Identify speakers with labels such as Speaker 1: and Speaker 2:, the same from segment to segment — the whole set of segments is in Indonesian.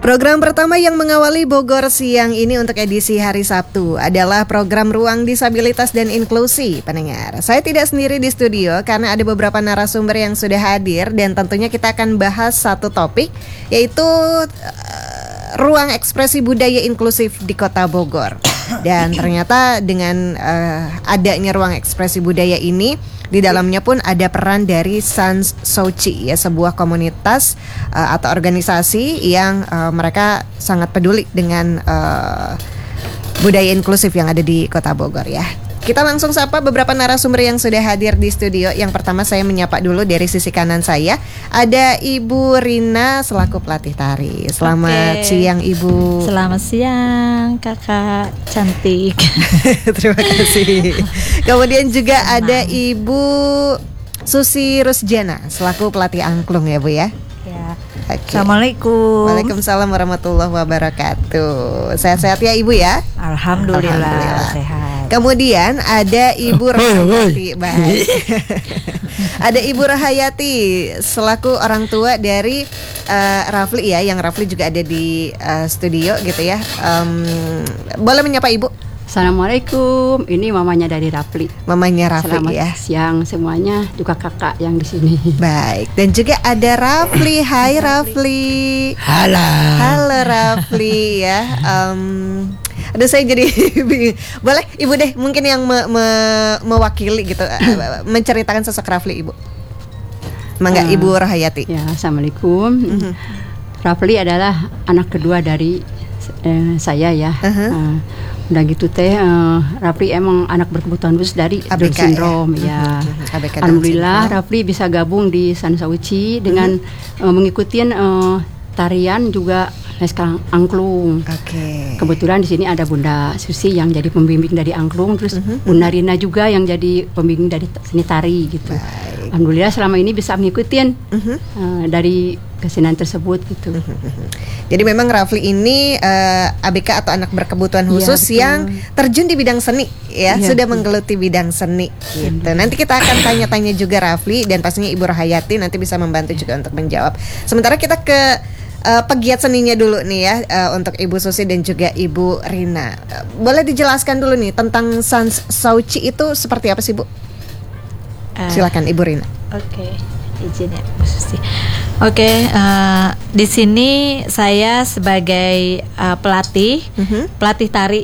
Speaker 1: Program pertama yang mengawali Bogor siang ini untuk edisi hari Sabtu adalah program Ruang Disabilitas dan Inklusi, pendengar. Saya tidak sendiri di studio karena ada beberapa narasumber yang sudah hadir dan tentunya kita akan bahas satu topik, yaitu ruang ekspresi budaya inklusif di Kota Bogor. Dan ternyata dengan adanya ruang ekspresi budaya ini, di dalamnya pun ada peran dari Sans Souci, ya, sebuah komunitas atau organisasi yang mereka sangat peduli dengan budaya inklusif yang ada di Kota Bogor, ya. Kita langsung sapa beberapa narasumber yang sudah hadir di studio. Yang pertama saya menyapa dulu dari sisi kanan saya, ada Ibu Rina selaku pelatih tari. Selamat siang Ibu.
Speaker 2: Selamat siang Kakak cantik.
Speaker 1: Terima kasih. Kemudian juga ada Ibu Susi Rusjana selaku pelatih angklung, ya Bu, ya.
Speaker 2: Ya.
Speaker 1: Okay.
Speaker 2: Assalamualaikum.
Speaker 1: Waalaikumsalam warahmatullahi wabarakatuh. Sehat-sehat ya Ibu, ya?
Speaker 2: Alhamdulillah. Sehat.
Speaker 1: Kemudian ada Ibu Rahayati. Baik. Ada Ibu Rahayati selaku orang tua dari Rafli, ya, yang Rafli juga ada di studio gitu, ya. Boleh menyapa Ibu?
Speaker 3: Assalamualaikum, ini mamanya dari Rafli.
Speaker 1: Mamanya Rafli. Selamat
Speaker 3: ya. Siang semuanya, juga kakak yang di sini.
Speaker 1: Baik, dan juga ada Rafli. Hai Rafli. Halo Rafli, ya. Aduh, saya jadi boleh Ibu deh mungkin yang mewakili gitu, menceritakan sosok Rafli, Ibu. Mangga Ibu Rahayati.
Speaker 3: Ya, Assalamualaikum. Rafli adalah anak kedua dari saya, ya. Udah gitu teh, Rafli emang anak berkebutuhan khusus dari Down syndrome, ya. Alhamdulillah Rafli bisa gabung di Sans Souci dengan mengikuti tarian juga sekarang angklung. Kebetulan di sini ada Bunda Susi yang jadi pembimbing dari angklung, terus Bunda Rina juga yang jadi pembimbing dari seni tari gitu. Alhamdulillah selama ini bisa mengikuti dari kesenian tersebut gitu.
Speaker 1: Jadi memang Rafli ini ABK atau anak berkebutuhan khusus, yang terjun di bidang seni, ya, sudah menggeluti bidang seni gitu. Nanti kita akan tanya-tanya juga Rafli, dan pastinya Ibu Rahayati nanti bisa membantu juga untuk menjawab. Sementara kita ke pegiat seninya dulu nih, ya, untuk Ibu Susi dan juga Ibu Rina. Boleh dijelaskan dulu nih tentang Sans Souci itu seperti apa sih, Bu? Silakan Ibu Rina.
Speaker 2: Oke, izin ya Bu Susi. Oke, di sini saya sebagai pelatih tari,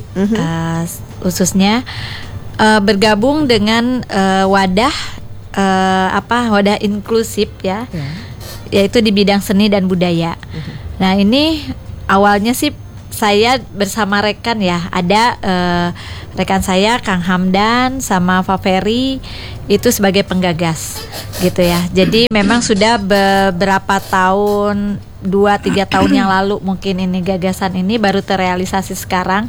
Speaker 2: khususnya bergabung dengan wadah inklusif, ya. Yaitu di bidang seni dan budaya. Nah, ini awalnya sih saya bersama rekan, ya. Ada rekan saya Kang Hamdan sama Faveri itu sebagai penggagas gitu, ya. Jadi memang sudah beberapa tahun, 2-3 tahun yang lalu mungkin ini gagasan ini baru terrealisasi sekarang,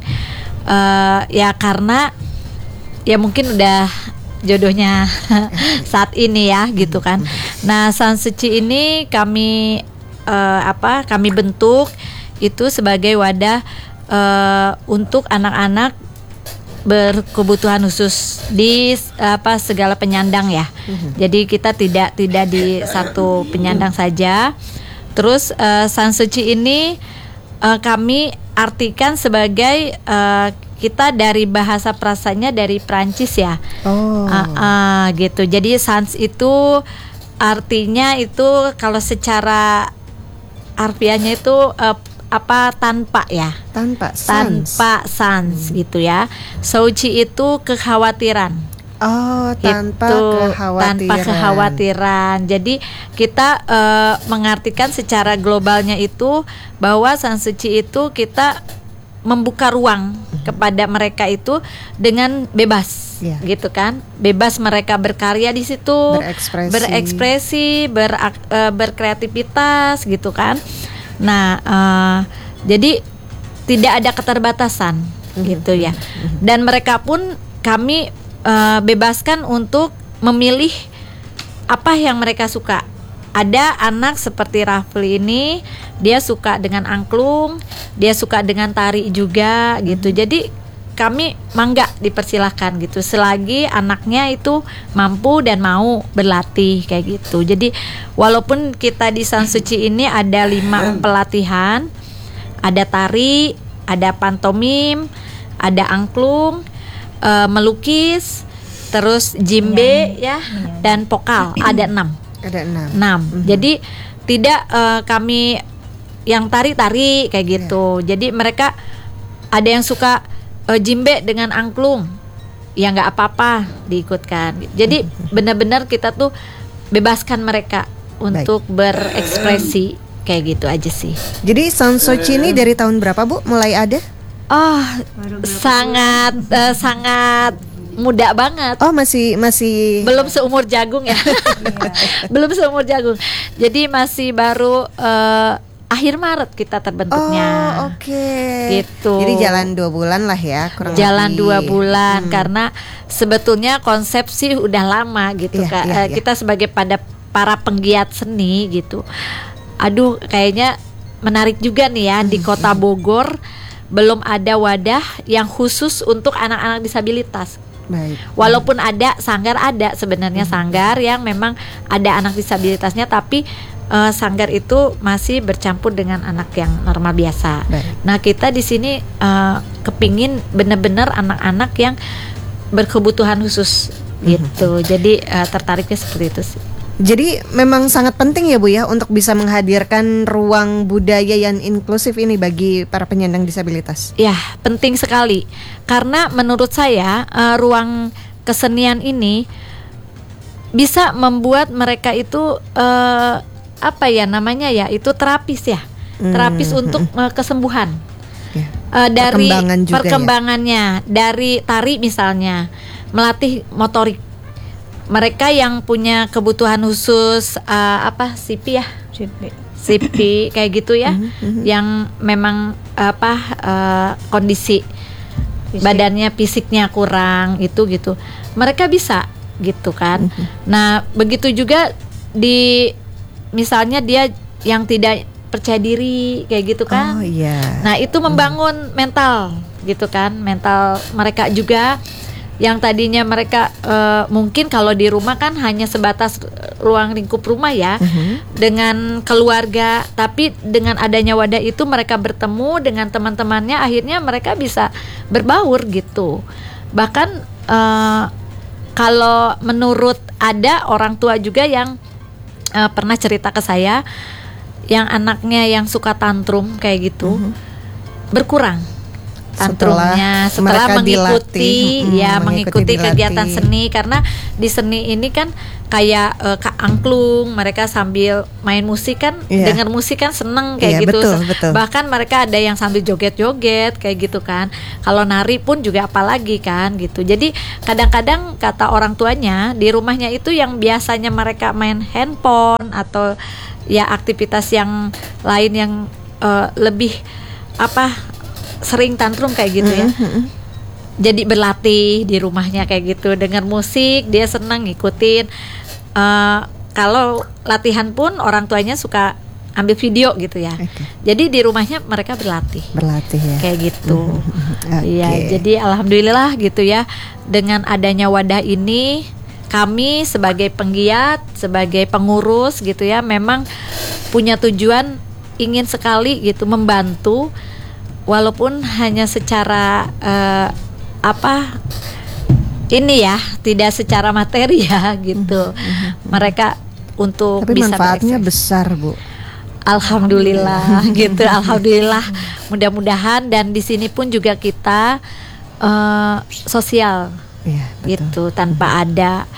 Speaker 2: ya karena ya mungkin udah jodohnya saat ini, ya, gitu kan. Nah, Sans Souci ini kami bentuk itu sebagai wadah untuk anak-anak berkebutuhan khusus di segala penyandang, ya. Jadi kita tidak di satu penyandang saja. Terus Sans Souci ini kami artikan sebagai kita dari bahasa prasanya dari Prancis, ya. Gitu. Jadi sans itu artinya itu kalau secara harfiahnya itu tanpa, ya. Tanpa sans gitu, ya. Souci itu kekhawatiran.
Speaker 1: Tanpa
Speaker 2: kekhawatiran. Jadi kita mengartikan secara globalnya itu bahwa Sans Souci itu kita membuka ruang kepada mereka itu dengan bebas, gitu kan, bebas mereka berkarya di situ, berekspresi, berkreativitas, gitu kan. Nah, jadi tidak ada keterbatasan, gitu, ya. Dan mereka pun kami bebaskan untuk memilih apa yang mereka suka. Ada anak seperti Rafli ini, dia suka dengan angklung, dia suka dengan tari juga, gitu. Jadi kami mangga dipersilahkan gitu, selagi anaknya itu mampu dan mau berlatih kayak gitu. Jadi walaupun kita di Sans Souci ini ada 5 pelatihan, ada tari, ada pantomim, ada angklung, melukis, terus jimbe ya, dan vokal ada 6.
Speaker 1: Ada 6.
Speaker 2: Jadi tidak kami yang tari-tari kayak gitu. Jadi mereka ada yang suka jimbe dengan angklung, ya nggak apa-apa diikutkan. Jadi benar-benar kita tuh bebaskan mereka untuk berekspresi kayak gitu aja sih.
Speaker 1: Jadi Sansochi ini dari tahun berapa Bu mulai ada?
Speaker 2: Oh, sangat muda banget.
Speaker 1: Oh, masih
Speaker 2: belum seumur jagung ya. Belum seumur jagung. Jadi masih baru akhir Maret kita terbentuknya.
Speaker 1: Oh, oke.
Speaker 2: Gitu.
Speaker 1: Jadi jalan 2 bulan lah ya, kurang
Speaker 2: jalan
Speaker 1: lebih.
Speaker 2: 2 bulan karena sebetulnya konsep sih udah lama gitu Kak. Kita sebagai para penggiat seni gitu. Aduh, kayaknya menarik juga nih ya di Kota Bogor belum ada wadah yang khusus untuk anak-anak disabilitas.
Speaker 1: Baik.
Speaker 2: Walaupun ada sanggar, ada sebenarnya sanggar yang memang ada anak disabilitasnya, tapi sanggar itu masih bercampur dengan anak yang normal biasa.
Speaker 1: Baik.
Speaker 2: Nah, kita di sini kepingin benar-benar anak-anak yang berkebutuhan khusus gitu. Jadi tertariknya seperti itu sih.
Speaker 1: Jadi memang sangat penting ya Bu ya untuk bisa menghadirkan ruang budaya yang inklusif ini bagi para penyandang disabilitas.
Speaker 2: Ya, penting sekali. Karena menurut saya ruang kesenian ini bisa membuat mereka itu apa ya namanya ya, itu terapis ya. Terapis untuk kesembuhan.
Speaker 1: Ya.
Speaker 2: Dari
Speaker 1: juga
Speaker 2: perkembangannya, dari tari misalnya, melatih motorik. Mereka yang punya kebutuhan khusus CP ya, CP kayak gitu ya, yang memang kondisi badannya fisiknya kurang itu gitu, mereka bisa gitu kan. Nah, begitu juga di misalnya dia yang tidak percaya diri kayak gitu kan.
Speaker 1: Oh iya.
Speaker 2: Nah, itu membangun mental gitu kan, mental mereka juga. Yang tadinya mereka mungkin kalau di rumah kan hanya sebatas ruang lingkup rumah ya, dengan keluarga, tapi dengan adanya wadah itu mereka bertemu dengan teman-temannya, akhirnya mereka bisa berbaur gitu. Bahkan kalau menurut ada orang tua juga yang pernah cerita ke saya, yang anaknya yang suka tantrum kayak gitu berkurang tantrumnya setelah mengikuti mengikuti kegiatan seni. Karena di seni ini kan kayak angklung, mereka sambil main musik kan, dengar musik kan seneng kayak gitu.
Speaker 1: Betul.
Speaker 2: Bahkan mereka ada yang sambil joget-joget kayak gitu kan. Kalau nari pun juga apalagi kan gitu. Jadi kadang-kadang kata orang tuanya di rumahnya itu yang biasanya mereka main handphone atau ya aktivitas yang lain yang lebih sering tantrum kayak gitu ya. Jadi berlatih di rumahnya kayak gitu, dengar musik dia senang ngikutin. Kalau latihan pun orang tuanya suka ambil video gitu ya. Jadi di rumahnya mereka berlatih ya. Kayak gitu. Iya, jadi alhamdulillah gitu ya, dengan adanya wadah ini kami sebagai penggiat, sebagai pengurus gitu ya, memang punya tujuan ingin sekali gitu membantu, walaupun hanya secara ini ya, tidak secara materi ya gitu. Mereka untuk
Speaker 1: tapi
Speaker 2: bisa
Speaker 1: manfaatnya besar Bu.
Speaker 2: Alhamdulillah gitu, alhamdulillah. Mudah-mudahan, dan di sini pun juga kita sosial gitu, tanpa ada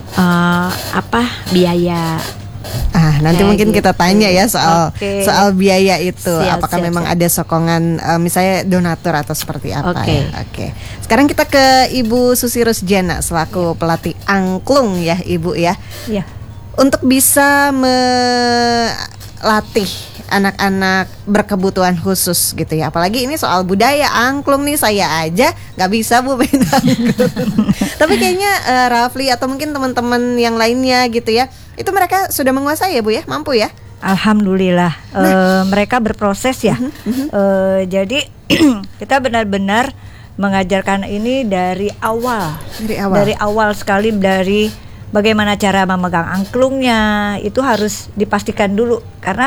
Speaker 2: biaya.
Speaker 1: Nanti mungkin
Speaker 2: gitu.
Speaker 1: kita tanya ya soal biaya itu. Apakah memang
Speaker 2: siap.
Speaker 1: ada sokongan misalnya donatur atau seperti apa
Speaker 2: Oke.
Speaker 1: ya? Oke. Sekarang kita ke Ibu Susi Rusjana selaku pelatih angklung ya Ibu ya.
Speaker 3: Iya.
Speaker 1: Untuk bisa melatih anak-anak berkebutuhan khusus gitu ya. Apalagi ini soal budaya angklung nih, saya aja nggak bisa Bu main angklung. Tapi kayaknya Rafli atau mungkin teman-teman yang lainnya gitu ya, itu mereka sudah menguasai ya Bu ya, mampu ya?
Speaker 4: Alhamdulillah. Mereka berproses ya. Jadi kita benar-benar mengajarkan ini dari awal. Dari awal sekali, dari bagaimana cara memegang angklungnya itu harus dipastikan dulu, karena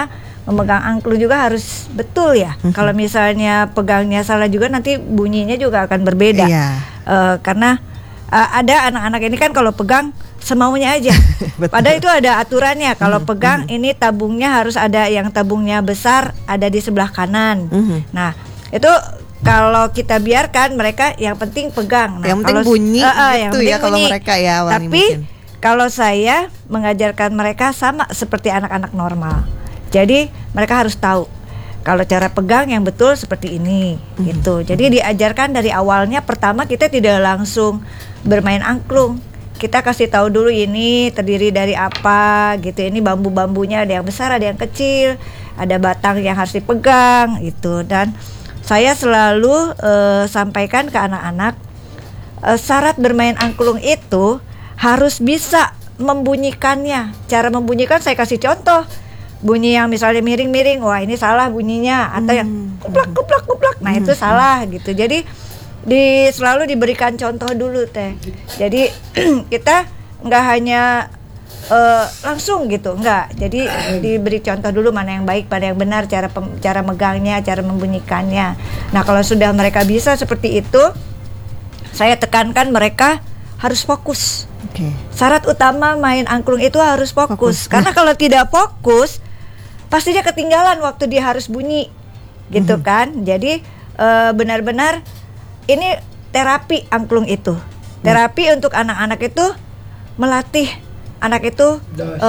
Speaker 4: memegang angklung juga harus betul ya. Kalau misalnya pegangnya salah juga nanti bunyinya juga akan berbeda. Karena ada anak-anak ini kan kalau pegang semaunya aja. Padahal itu ada aturannya. Kalau pegang ini tabungnya harus ada, yang tabungnya besar ada di sebelah kanan. Nah, itu kalau kita biarkan mereka yang penting pegang. Nah,
Speaker 1: yang penting bunyi gitu ya kalau mereka ya.
Speaker 4: Tapi kalau saya mengajarkan mereka sama seperti anak-anak normal. Jadi mereka harus tahu kalau cara pegang yang betul seperti ini gitu. Jadi diajarkan dari awalnya. Pertama kita tidak langsung bermain angklung. Kita kasih tahu dulu ini terdiri dari apa gitu. Ini bambu-bambunya ada yang besar, ada yang kecil, ada batang yang harus dipegang gitu. Dan saya selalu sampaikan ke anak-anak syarat bermain angklung itu harus bisa membunyikannya. Cara membunyikan saya kasih contoh. Bunyi yang misalnya miring-miring, wah ini salah bunyinya. Atau yang kuplak-kuplak-kuplak, nah itu salah gitu. Jadi selalu diberikan contoh dulu teh. Jadi kita nggak hanya langsung gitu, nggak. Jadi diberi contoh dulu mana yang baik, mana yang benar, cara megangnya, cara membunyikannya. Nah kalau sudah mereka bisa seperti itu, saya tekankan mereka harus fokus. Syarat utama main angklung itu harus fokus. Karena kalau tidak fokus, pasti dia ketinggalan waktu dia harus bunyi, gitu kan? Jadi benar-benar ini terapi angklung itu. Terapi untuk anak-anak itu melatih anak itu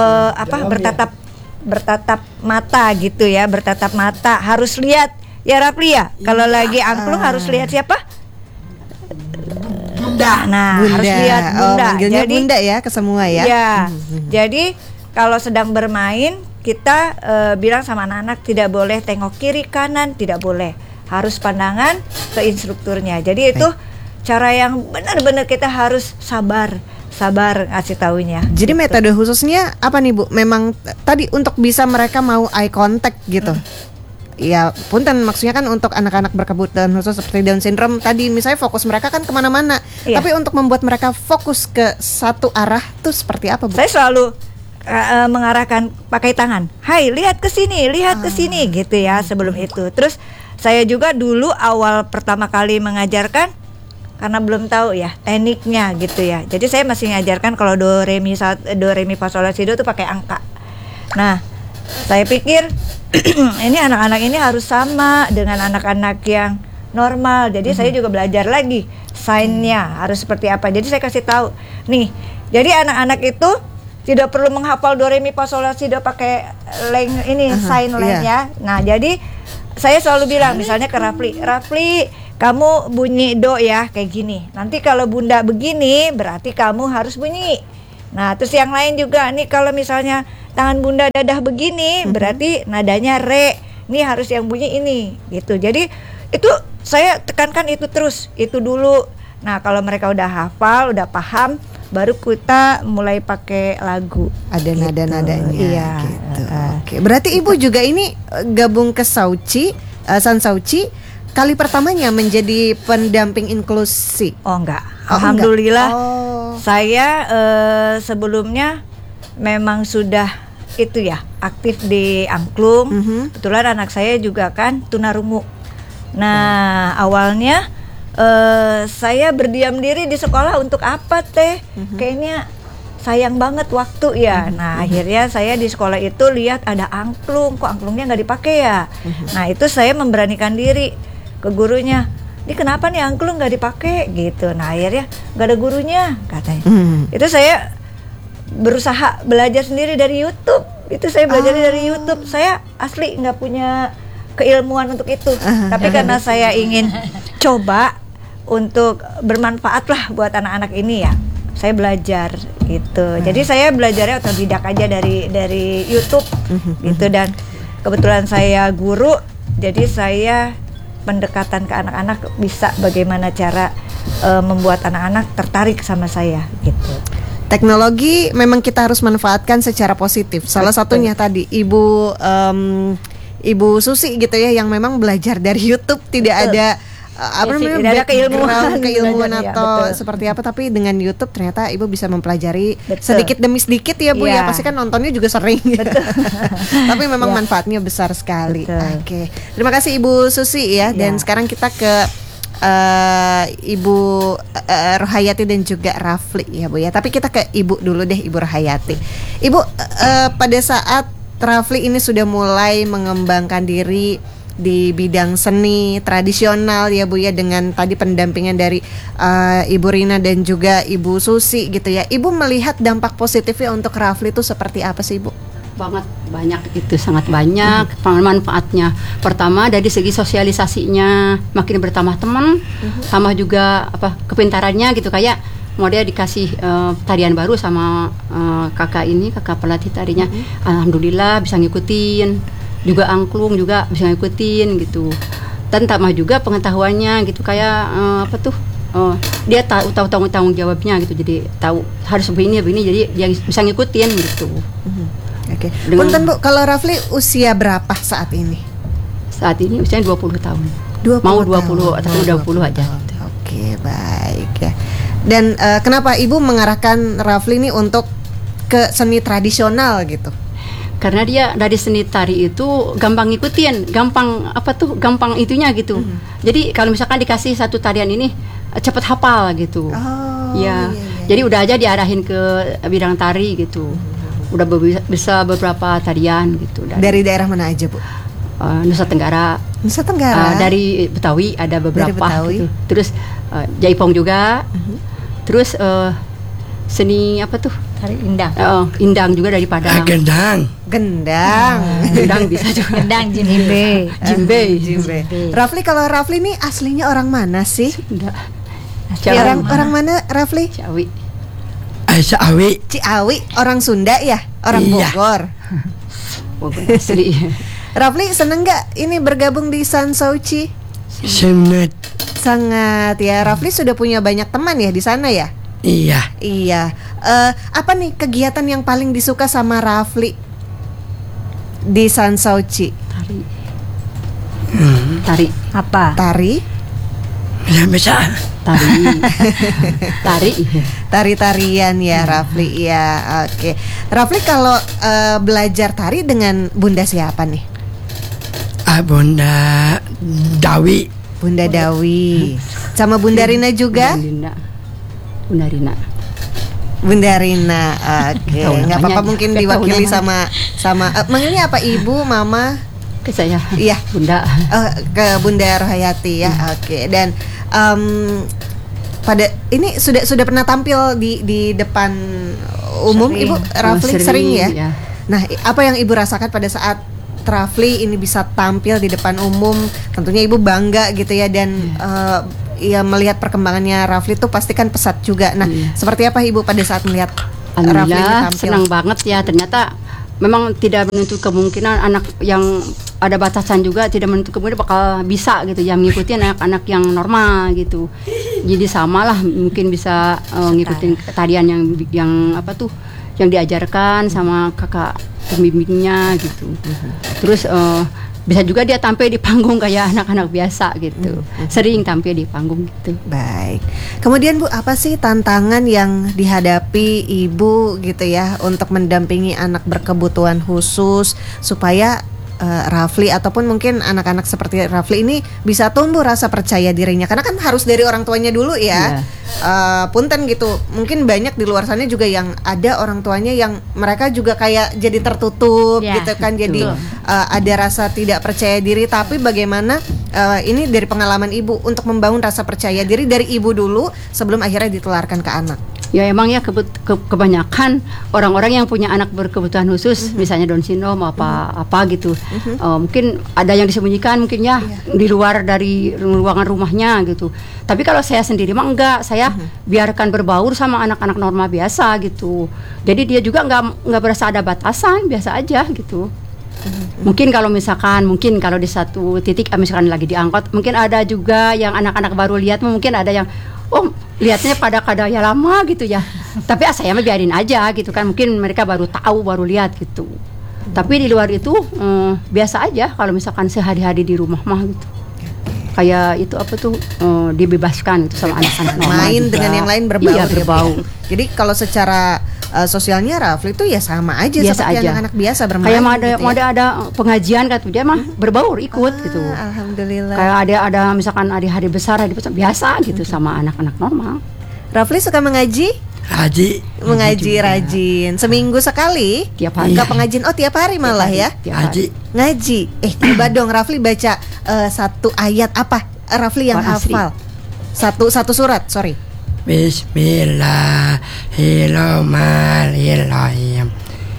Speaker 4: bertatap mata gitu ya, bertatap mata, harus lihat ya Rafli ya. Kalau lagi angklung harus lihat siapa? Bunda. Nah,
Speaker 1: Bunda.
Speaker 4: Harus lihat Bunda.
Speaker 1: Manggilnya jadi Bunda ya ke semua ya.
Speaker 4: Ya. Jadi kalau sedang bermain kita bilang sama anak-anak tidak boleh tengok kiri kanan, tidak boleh. Harus pandangan ke instrukturnya. Jadi itu cara yang benar-benar kita harus sabar ngasih taunya.
Speaker 1: Jadi gitu. Metode khususnya apa nih Bu? Memang tadi untuk bisa mereka mau eye contact gitu. Ya punten, maksudnya kan untuk anak-anak berkebutuhan khusus seperti Down syndrome tadi misalnya fokus mereka kan kemana-mana. Tapi untuk membuat mereka fokus ke satu arah tuh seperti apa Bu?
Speaker 4: Saya selalu mengarahkan pakai tangan. Hai, lihat ke sini, ke sini gitu ya sebelum itu. Terus saya juga dulu awal pertama kali mengajarkan karena belum tahu ya tekniknya gitu ya. Jadi saya masih mengajarkan kalau do re mi fa sol la si do itu pakai angka. Nah, saya pikir ini anak-anak ini harus sama dengan anak-anak yang normal. Jadi saya juga belajar lagi sign-nya harus seperti apa. Jadi saya kasih tahu. Nih, jadi anak-anak itu tidak perlu menghafal do re mi fa sol la si do pakai sign line-nya. Nah, jadi saya selalu bilang misalnya ke Rafli, kamu bunyi do ya kayak gini. Nanti kalau Bunda begini berarti kamu harus bunyi. Nah, terus yang lain juga nih kalau misalnya tangan Bunda dadah begini berarti nadanya re. Nih harus yang bunyi ini gitu. Jadi itu saya tekankan itu terus, itu dulu. Nah, kalau mereka udah hafal, udah paham, baru kita mulai pakai lagu.
Speaker 1: Ada gitu. Nada-nadanya.
Speaker 4: Iya.
Speaker 1: Gitu. Oke. Berarti Ibu juga ini gabung ke Sauci, San Sauci kali pertamanya menjadi pendamping inklusi.
Speaker 4: Oh enggak. Alhamdulillah. Saya sebelumnya memang sudah itu ya aktif di angklung. Kebetulan anak saya juga kan tunarungu. Nah, awalnya saya berdiam diri di sekolah untuk apa teh? Kayaknya sayang banget waktu ya. Nah, akhirnya saya di sekolah itu lihat ada angklung, kok angklungnya nggak dipakai ya. Nah, itu saya memberanikan diri ke gurunya. Ini kenapa nih angklung nggak dipakai gitu. Nah, akhirnya nggak ada gurunya katanya. Itu saya berusaha belajar sendiri dari YouTube. Itu saya belajar dari YouTube. Saya asli nggak punya keilmuan untuk itu. Tapi karena saya ingin coba untuk bermanfaat lah buat anak-anak ini ya, saya belajar gitu. Jadi saya belajarnya otodidak aja dari YouTube gitu. Dan kebetulan saya guru, jadi saya pendekatan ke anak-anak bisa bagaimana cara membuat anak-anak tertarik sama saya gitu.
Speaker 1: Teknologi memang kita harus manfaatkan secara positif. Salah satunya tadi Ibu Susi gitu ya, yang memang belajar dari YouTube, tidak ada
Speaker 4: tidak ada
Speaker 1: keilmuan
Speaker 4: belajar,
Speaker 1: atau
Speaker 4: betul.
Speaker 1: seperti apa, tapi dengan YouTube ternyata ibu bisa mempelajari
Speaker 4: Betul.
Speaker 1: sedikit demi sedikit ya Bu ya,
Speaker 4: Iya.
Speaker 1: pasti kan nontonnya juga sering. Tapi memang manfaatnya besar sekali.
Speaker 4: Betul.
Speaker 1: Oke, terima kasih Ibu Susi ya. Dan
Speaker 4: Iya.
Speaker 1: sekarang kita ke Ibu Rohayati dan juga Rafli ya Bu ya. Tapi kita ke Ibu dulu deh, Ibu Rohayati. Ibu, pada saat Rafli ini sudah mulai mengembangkan diri di bidang seni tradisional ya Bu ya, dengan tadi pendampingan dari Ibu Rina dan juga Ibu Susi gitu ya. Ibu melihat dampak positifnya untuk Rafli itu seperti apa sih Bu?
Speaker 3: Banget, banyak, itu sangat banyak manfaatnya. Pertama dari segi sosialisasinya, makin bertambah teman, sama juga kepintarannya gitu, kayak mau dia dikasih tarian baru sama kakak pelatih tarinya, alhamdulillah bisa ngikutin, juga angklung juga bisa ngikutin gitu. Dan tambah juga pengetahuannya gitu, kayak dia tahu tanggung jawabnya gitu, jadi tahu harus begini, jadi dia bisa ngikutin gitu.
Speaker 1: Oke. Punten Bu, kalau Rafli usia berapa saat ini?
Speaker 3: Saat ini usianya 20 tahun.
Speaker 1: 20
Speaker 3: Mau
Speaker 1: tahun.
Speaker 3: 20 atau 20 aja.
Speaker 1: Oke, baik ya. Dan kenapa Ibu mengarahkan Rafli ini untuk ke seni tradisional gitu?
Speaker 3: Karena dia dari seni tari itu gampang ngikutin, gampang itunya gitu. Jadi kalau misalkan dikasih satu tarian ini cepat hafal gitu.
Speaker 1: Iya.
Speaker 3: Jadi udah aja diarahin ke bidang tari gitu. Udah bisa beberapa tarian gitu.
Speaker 1: Dari daerah mana aja Bu?
Speaker 3: Nusa Tenggara.
Speaker 1: Nusa Tenggara.
Speaker 3: Dari Betawi ada beberapa.
Speaker 1: Dari Betawi.
Speaker 3: Gitu. Terus Jaipong juga. Terus seni
Speaker 2: Tari Indang.
Speaker 3: Indang juga dari Padang.
Speaker 5: Gendang.
Speaker 3: Gendang bisa juga.
Speaker 2: Gendang Jimbe.
Speaker 3: Jimbe.
Speaker 1: Rafli, kalau Rafli ini aslinya orang mana sih?
Speaker 3: Enggak.
Speaker 1: Orang mana Rafli?
Speaker 3: Ciawi.
Speaker 5: Ciawi.
Speaker 1: Ciawi, orang Sunda ya? Orang
Speaker 5: Iya.
Speaker 1: Bogor.
Speaker 3: Bogor asli.
Speaker 1: Rafli seneng nggak ini bergabung di Sansauci?
Speaker 5: Senat.
Speaker 1: Sangat ya. Rafli sudah punya banyak teman ya di sana ya?
Speaker 5: Iya.
Speaker 1: Iya. Apa nih kegiatan yang paling disuka sama Rafli di Sansauci?
Speaker 3: Tari.
Speaker 4: Apa?
Speaker 1: Tari?
Speaker 5: Ya bisa.
Speaker 1: Tari-tarian ya Rafli ya. Oke. Rafli kalau belajar tari dengan Bunda siapa nih?
Speaker 5: Bunda Dawi.
Speaker 1: Bunda Dawi. Sama Bunda Rina juga?
Speaker 3: Bunda Rina.
Speaker 1: Bunda Rina. Oke.
Speaker 3: Tahu
Speaker 1: Nggak apa-apa,
Speaker 3: namanya.
Speaker 1: mungkin
Speaker 3: Nggak tahu
Speaker 1: diwakili
Speaker 3: namanya.
Speaker 1: sama manggilnya apa? Ibu, Mama?
Speaker 3: Ke saya.
Speaker 1: Iya.
Speaker 3: Bunda.
Speaker 1: Ke Bunda Rohayati ya. Oke. Dan pada ini sudah pernah tampil di depan umum
Speaker 3: Sering.
Speaker 1: Ibu Rafli? Sering ya?
Speaker 3: Ya.
Speaker 1: Nah, apa yang Ibu rasakan pada saat Rafli ini bisa tampil di depan umum? Tentunya Ibu bangga gitu ya, dan ya melihat perkembangannya Rafli itu pasti kan pesat juga. Nah, seperti apa Ibu pada saat melihat Rafli ini
Speaker 3: Alhamdulillah,
Speaker 1: tampil?
Speaker 3: senang banget ya. Ternyata memang tidak menutup kemungkinan anak yang ada batasan juga tidak menutup kemungkinan bakal bisa gitu ya mengikuti anak-anak yang normal gitu. Jadi samalah mungkin bisa ngikutin tarian yang diajarkan sama kakak pembimbingnya gitu. Terus bisa juga dia tampil di panggung kayak anak-anak biasa gitu. Sering tampil di panggung gitu.
Speaker 1: Baik. Kemudian Bu, apa sih tantangan yang dihadapi Ibu gitu ya untuk mendampingi anak berkebutuhan khusus supaya Rafli ataupun mungkin anak-anak seperti Rafli ini bisa tumbuh rasa percaya dirinya, karena kan harus dari orang tuanya dulu ya. Punten gitu. Mungkin banyak di luar sana juga yang ada orang tuanya yang mereka juga kayak jadi tertutup gitu kan. Jadi ada rasa tidak percaya diri, tapi bagaimana ini dari pengalaman Ibu untuk membangun rasa percaya diri dari Ibu dulu sebelum akhirnya ditularkan ke anak.
Speaker 3: Ya emang ya kebanyakan orang-orang yang punya anak berkebutuhan khusus, misalnya Down syndrome apa gitu, mungkin ada yang disembunyikan mungkin ya di luar dari ruangan rumahnya gitu. Tapi kalau saya sendiri mah enggak, saya biarkan berbaur sama anak-anak normal biasa gitu. Jadi dia juga nggak berasa ada batasan, biasa aja gitu. Mungkin kalau di satu titik misalkan lagi diangkut, mungkin ada juga yang anak-anak baru lihat, mungkin ada yang lihatnya pada kadaya lama gitu ya. Tapi saya mah biarin aja gitu kan, mungkin mereka baru tahu, baru lihat gitu. Tapi di luar itu biasa aja kalau misalkan sehari-hari di rumah mah gitu. kayak itu apa tuh dibebaskan itu sama anak-anak normal
Speaker 1: main
Speaker 3: juga.
Speaker 1: dengan yang lain berbau.
Speaker 3: Iya, berbau.
Speaker 1: Jadi kalau secara sosialnya Rafli itu ya sama aja
Speaker 3: Biasa
Speaker 1: seperti
Speaker 3: aja.
Speaker 1: anak-anak biasa bermain.
Speaker 3: Kayak
Speaker 1: gitu ya.
Speaker 3: ada pengajian kan tuh dia mah berbaur ikut gitu.
Speaker 1: Alhamdulillah.
Speaker 3: Kayak ada misalkan hari besar biasa gitu sama anak-anak normal.
Speaker 1: Rafli suka mengaji? Mengaji rajin. Seminggu sekali?
Speaker 3: Tiap hari.
Speaker 1: Ke pengajian. Oh, tiap hari malah ya?
Speaker 3: Tiap hari.
Speaker 1: Ngaji. Coba dong Rafli baca satu ayat apa? Rafli yang
Speaker 3: Quran Asri.
Speaker 1: hafal. Satu surat, sorry.
Speaker 5: Bismillahirrahmanirrahim.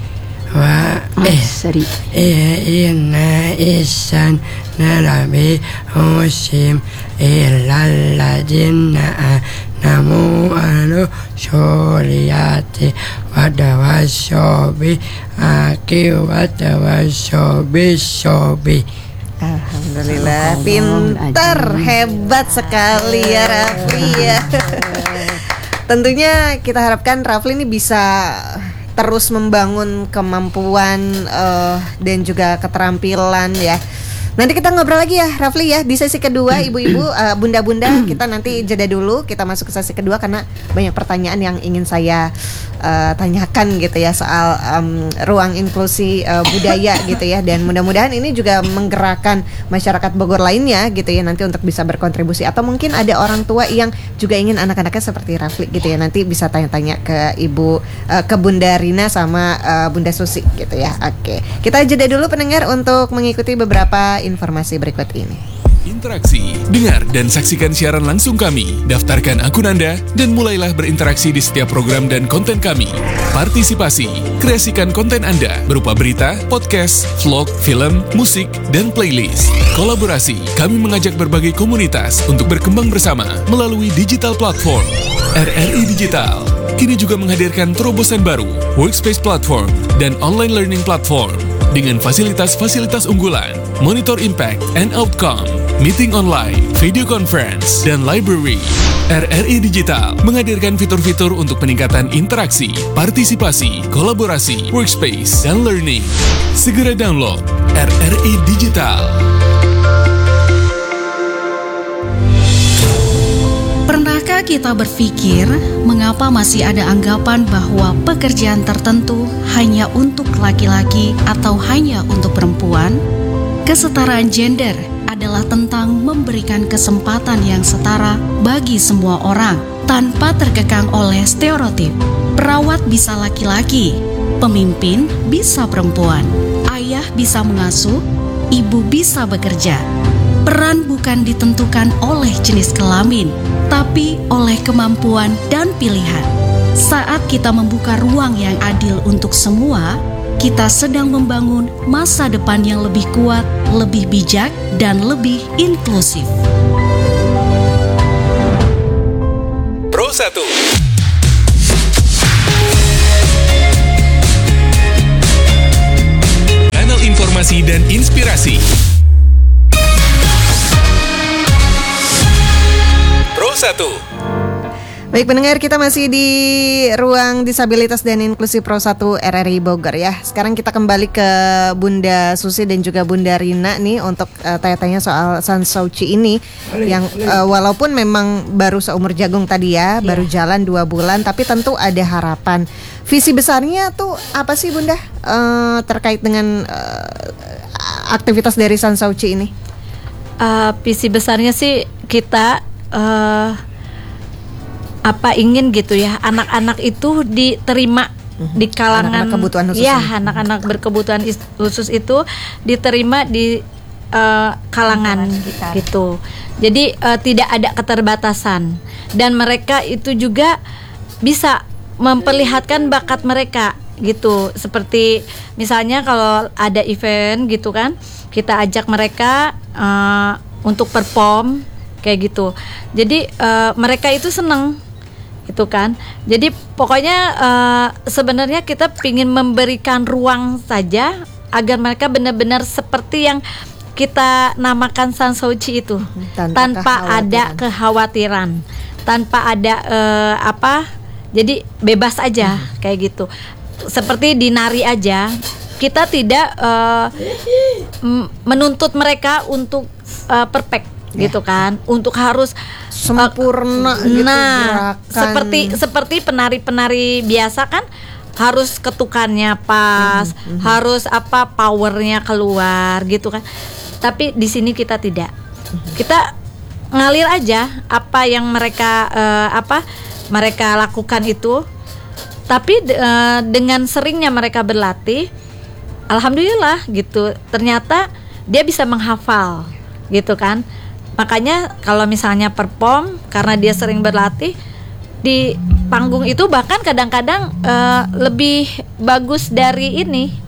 Speaker 3: Seri.
Speaker 5: Inna isan nalabi husim illalladinna namu anu syuriyati wadawasyobi aki wadawasyobi sobi.
Speaker 1: Alhamdulillah, pintar, hebat sekali ya Rafli ya. Tentunya kita harapkan Rafli ini bisa terus membangun kemampuan dan juga keterampilan ya. Nanti kita ngobrol lagi ya Rafli ya di sesi kedua, ibu-ibu, bunda-bunda. Kita nanti jeda dulu, kita masuk ke sesi kedua karena banyak pertanyaan yang ingin saya tanyakan gitu ya soal ruang inklusi budaya gitu ya. Dan mudah-mudahan ini juga menggerakkan masyarakat Bogor lainnya gitu ya nanti untuk bisa berkontribusi. Atau mungkin ada orang tua yang juga ingin anak-anaknya seperti Rafli gitu ya. Nanti bisa tanya-tanya ke ibu, ke Bunda Rina sama Bunda Susi gitu ya. Oke, kita jeda dulu pendengar untuk mengikuti beberapa informasi berikut ini.
Speaker 6: Interaksi, dengar dan saksikan siaran langsung kami. Daftarkan akun Anda dan mulailah berinteraksi di setiap program dan konten kami. Partisipasi, kreasikan konten Anda berupa berita, podcast, vlog, film, musik, dan playlist. Kolaborasi, kami mengajak berbagai komunitas untuk berkembang bersama melalui digital platform. RRI Digital kini juga menghadirkan terobosan baru, workspace platform, dan online learning platform dengan fasilitas-fasilitas unggulan, monitor impact and outcome, meeting online, video conference, dan library. RRI Digital menghadirkan fitur-fitur untuk peningkatan interaksi, partisipasi, kolaborasi, workspace, dan learning. Segera download RRI Digital.
Speaker 7: Pernahkah kita berpikir mengapa masih ada anggapan bahwa pekerjaan tertentu hanya untuk laki-laki atau hanya untuk perempuan? Kesetaraan gender adalah tentang memberikan kesempatan yang setara bagi semua orang tanpa terkekang oleh stereotip. Perawat bisa laki-laki, pemimpin bisa perempuan, ayah bisa mengasuh, ibu bisa bekerja. Peran bukan ditentukan oleh jenis kelamin, tapi oleh kemampuan dan pilihan. Saat kita membuka ruang yang adil untuk semua, kita sedang membangun masa depan yang lebih kuat, lebih bijak, dan lebih inklusif.
Speaker 6: Pro 1. Kanal informasi dan inspirasi. Pro 1.
Speaker 1: Baik pendengar, kita masih di ruang disabilitas dan inklusi Pro 1 RRI Bogor ya. Sekarang kita kembali ke Bunda Susi dan juga Bunda Rina nih untuk tanya-tanya soal San Suu Kyi ini yang walaupun memang baru seumur jagung tadi ya, baru jalan 2 bulan, tapi tentu ada harapan. Visi besarnya tuh apa sih Bunda terkait dengan aktivitas dari San Suu Kyi ini?
Speaker 2: Visi besarnya sih kita ingin gitu ya, anak-anak itu diterima di kalangan
Speaker 1: anak-anak kebutuhan khusus.
Speaker 2: Ya, anak-anak berkebutuhan khusus itu diterima di kalangan gitu. Jadi tidak ada keterbatasan dan mereka itu juga bisa memperlihatkan bakat mereka gitu. Seperti misalnya kalau ada event gitu kan, kita ajak mereka untuk perform kayak gitu. Jadi mereka itu senang itu kan. Jadi pokoknya sebenarnya kita ingin memberikan ruang saja agar mereka benar-benar seperti yang kita namakan San Suu Kyi itu, tanpa ada kekhawatiran, tanpa ada jadi bebas aja kayak gitu. Seperti di nari aja, kita tidak menuntut mereka untuk perfect gitu kan, untuk harus
Speaker 1: sempurna gitu gerakan.
Speaker 2: seperti penari-penari biasa kan, harus ketukannya pas, harus powernya keluar gitu kan. Tapi di sini kita tidak, kita ngalir aja apa yang mereka mereka lakukan itu. Tapi dengan seringnya mereka berlatih, alhamdulillah gitu, ternyata dia bisa menghafal gitu kan. Makanya kalau misalnya perform, karena dia sering berlatih di panggung itu, bahkan kadang-kadang lebih bagus dari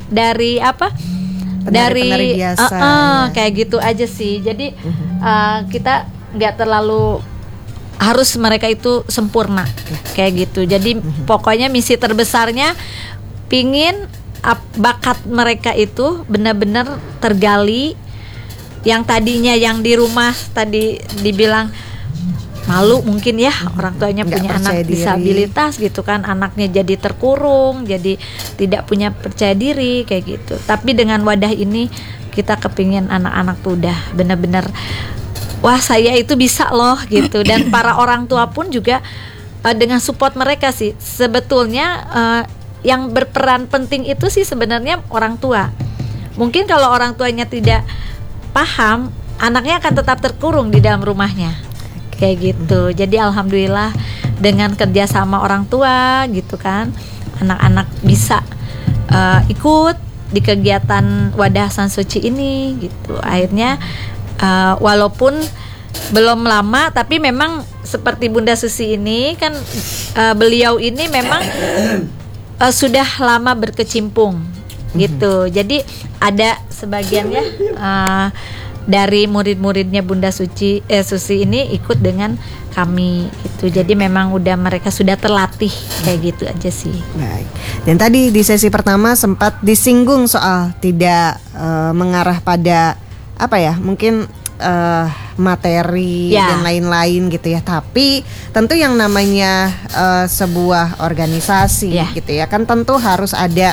Speaker 1: penari biasa,
Speaker 2: kayak gitu aja sih. Jadi kita nggak terlalu harus mereka itu sempurna kayak gitu. Jadi pokoknya misi terbesarnya pingin bakat mereka itu benar-benar tergali. Yang tadinya yang di rumah tadi dibilang malu mungkin ya, orang tuanya punya anak disabilitas gitu kan, anaknya jadi terkurung, jadi tidak punya percaya diri kayak gitu. Tapi dengan wadah ini kita kepingin anak-anak tuh udah benar-benar, wah saya itu bisa loh gitu. Dan para orang tua pun juga dengan support mereka sih sebetulnya, yang berperan penting itu sih sebenarnya orang tua. Mungkin kalau orang tuanya tidak paham, anaknya akan tetap terkurung di dalam rumahnya kayak gitu. Jadi alhamdulillah dengan kerjasama orang tua gitu kan, anak-anak bisa ikut di kegiatan Wadah Sansoci ini gitu. Akhirnya walaupun belum lama, tapi memang seperti Bunda Susi ini kan, beliau ini memang sudah lama berkecimpung gitu. Jadi ada sebagian ya dari murid-muridnya Bunda Susi ini ikut dengan kami gitu. Jadi memang mereka sudah terlatih kayak gitu aja sih.
Speaker 1: Baik. Dan tadi di sesi pertama sempat disinggung soal tidak mengarah pada mungkin materi dan lain-lain gitu ya. Tapi tentu yang namanya sebuah organisasi gitu ya, kan tentu harus ada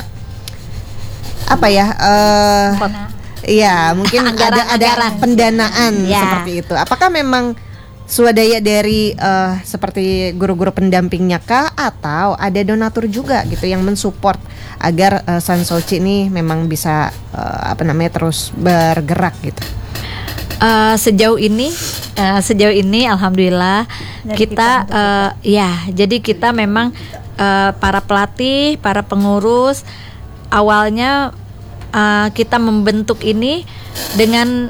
Speaker 1: mungkin ada pendanaan seperti itu. Apakah memang swadaya dari seperti guru-guru pendampingnya kah, atau ada donatur juga gitu yang mensupport agar Sansoci ini memang bisa terus bergerak gitu?
Speaker 2: Sejauh ini alhamdulillah kita jadi kita memang para pelatih, para pengurus awalnya kita membentuk ini dengan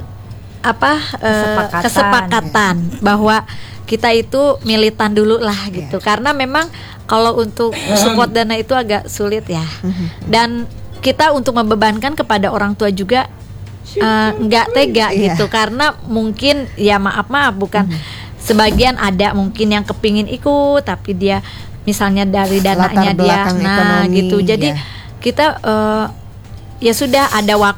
Speaker 2: kesepakatan bahwa kita itu militan dulu lah gitu. Karena memang kalau untuk support dana itu agak sulit ya. Dan kita untuk membebankan kepada orang tua juga nggak tega gitu, karena mungkin maaf bukan sebagian ada mungkin yang kepingin ikut tapi dia misalnya dari dananya dia ekonomi, gitu. Jadi kita ya sudah ada